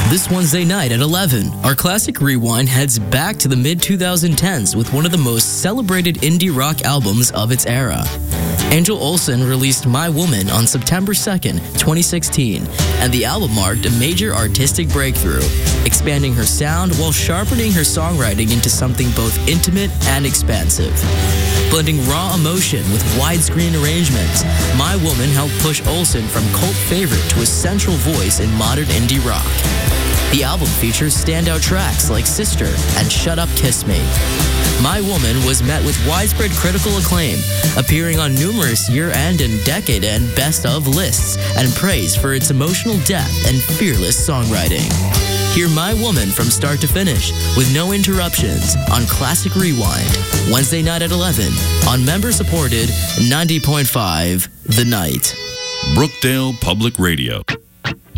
This Wednesday night at 11, our Classic Rewind heads back to the mid-2010s with one of the most celebrated indie rock albums of its era. Angel Olsen released My Woman on September 2nd, 2016, and the album marked a major artistic breakthrough, expanding her sound while sharpening her songwriting into something both intimate and expansive. Blending raw emotion with widescreen arrangements, My Woman helped push Olsen from cult favorite to a central voice in modern indie rock. The album features standout tracks like Sister and Shut Up Kiss Me. My Woman was met with widespread critical acclaim, appearing on numerous year-end and decade-end best-of lists, and praise for its emotional depth and fearless songwriting. Hear My Woman from start to finish, with no interruptions, on Classic Rewind, Wednesday night at 11, on member-supported 90.5 The Night. Brookdale Public Radio.